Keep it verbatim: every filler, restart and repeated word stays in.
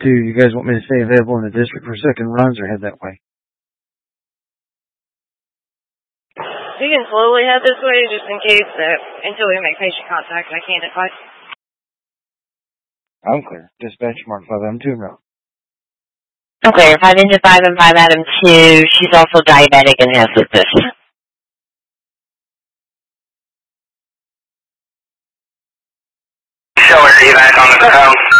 two. You guys want me to stay available in the district for second runs or head that way? You can slowly head this way just in case that until we make patient contact, I can't advise. I'm clear. Dispatch Mark five Adam two route. Okay, five into five and five Adam two. She's also diabetic and has lupus. Show her evac on the ground.